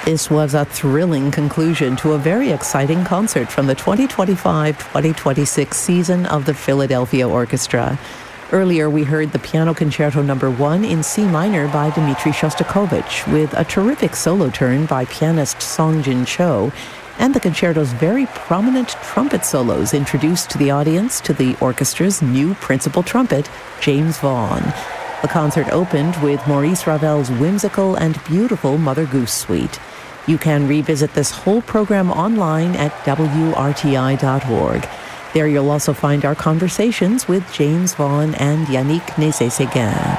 This was a thrilling conclusion to a very exciting concert from the 2025-2026 season of the Philadelphia Orchestra. Earlier, we heard the Piano Concerto No. 1 in C minor by Dmitri Shostakovich, with a terrific solo turn by pianist Songjin Cho, and the concerto's very prominent trumpet solos introduced to the audience to the orchestra's new principal trumpet, James Vaughan. The concert opened with Maurice Ravel's whimsical and beautiful Mother Goose Suite. You can revisit this whole program online at wrti.org. There you'll also find our conversations with James Vaughan and Yannick Nézet-Séguin.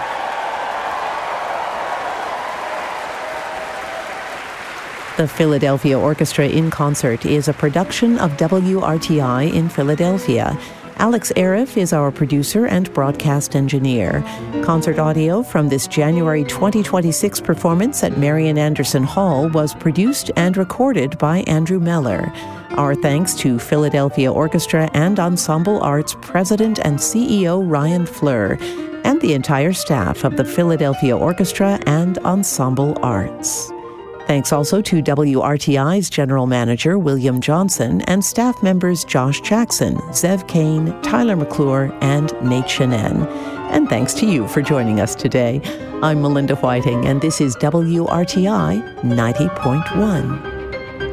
The Philadelphia Orchestra in Concert is a production of WRTI in Philadelphia. Alex Arif is our producer and broadcast engineer. Concert audio from this January 2026 performance at Marian Anderson Hall was produced and recorded by Andrew Meller. Our thanks to Philadelphia Orchestra and Ensemble Arts President and CEO Ryan Fleur, and the entire staff of the Philadelphia Orchestra and Ensemble Arts. Thanks also to WRTI's General Manager William Johnson and staff members Josh Jackson, Zev Kane, Tyler McClure, and Nate Shenan. And thanks to you for joining us today. I'm Melinda Whiting, and this is WRTI 90.1.